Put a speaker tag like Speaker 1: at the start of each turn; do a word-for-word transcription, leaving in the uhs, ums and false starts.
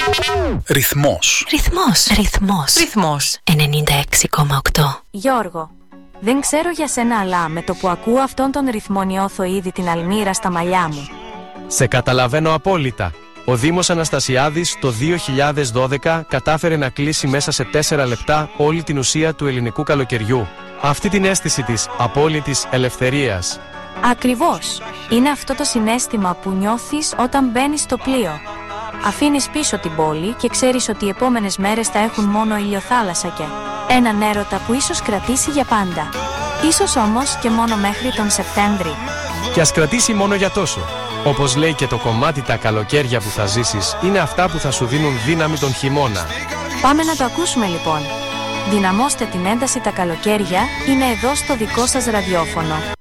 Speaker 1: Ρυθμός.
Speaker 2: Ρυθμός. Ρυθμός.
Speaker 3: Ρυθμός.
Speaker 2: ενενήντα έξι κόμμα οκτώ.
Speaker 4: Γιώργο, δεν ξέρω για σένα, αλλά με το που ακούω αυτόν τον ρυθμό νιώθω ήδη την αλμύρα στα μαλλιά μου.
Speaker 5: Σε καταλαβαίνω απόλυτα. Ο Δήμος Αναστασιάδης το δύο χιλιάδες δώδεκα κατάφερε να κλείσει μέσα σε τέσσερα λεπτά όλη την ουσία του ελληνικού καλοκαιριού. Αυτή την αίσθηση της απόλυτης ελευθερίας.
Speaker 4: Ακριβώς. Είναι αυτό το συναίσθημα που νιώθεις όταν μπαίνεις στο πλοίο. Αφήνεις πίσω την πόλη και ξέρεις ότι οι επόμενες μέρες θα έχουν μόνο ηλιοθάλασσα και έναν έρωτα που ίσως κρατήσει για πάντα. Ίσως όμως και μόνο μέχρι τον Σεπτέμβρη.
Speaker 5: Και ας κρατήσει μόνο για τόσο. Όπως λέει και το κομμάτι, τα καλοκαίρια που θα ζήσεις είναι αυτά που θα σου δίνουν δύναμη τον χειμώνα.
Speaker 4: Πάμε να το ακούσουμε λοιπόν. Δυναμώστε την ένταση, τα καλοκαίρια είναι εδώ στο δικό σας ραδιόφωνο.